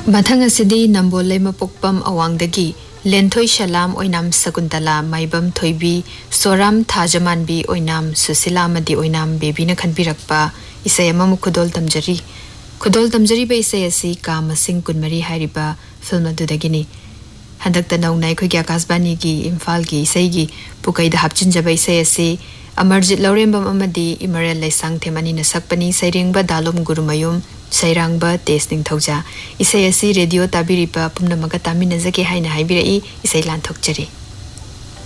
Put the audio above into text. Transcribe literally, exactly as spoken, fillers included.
Mathang asidi Nambolay Mapokpam Awangdagi Lenthoi Shalam Oinam Sakuntala Maibam Thoibi Soram Thajamanbi Oinam Susila Madi Oinam Baby na Khanbirakpa Isayama Mukudol Tamjari Kudol Tamjari ba Isayasi Kama Sing Kunmari Hariba Film Adudagini Handakta Naunai Ko Kasbani gi Imphal gi Isaygi Pukaida Hapchinjaba Isayasi Amarjit Laurembam Amadi Imarel Laisang Themani na Sakpani Sairengba Dalom Gurumayum Sairangba Testing Thauja Isayasi Radio Tabiripa Pumnamaga Taminazaki Haina Haibirai Isay Lanthokjari